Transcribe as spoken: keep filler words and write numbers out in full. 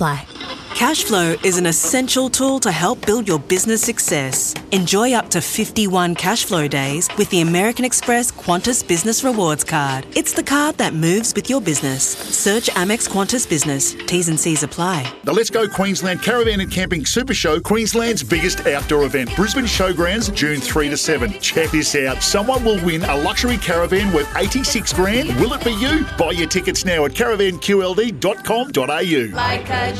apply. Cashflow is an essential tool to help build your business success. Enjoy up to fifty-one Cashflow days with the American Express Qantas Business Rewards Card. It's the card that moves with your business. Search Amex Qantas Business. T's and C's apply. The Let's Go Queensland Caravan and Camping Super Show, Queensland's biggest outdoor event. Brisbane Showgrounds, June third to seventh. Check this out. Someone will win a luxury caravan worth eighty-six grand. Will it be you? Buy your tickets now at caravan q l d dot com dot a u. Like a